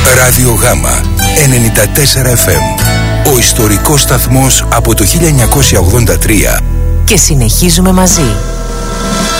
Ράδιο Γάμα 94 FM. Ο ιστορικός σταθμός από το 1983. Και συνεχίζουμε μαζί.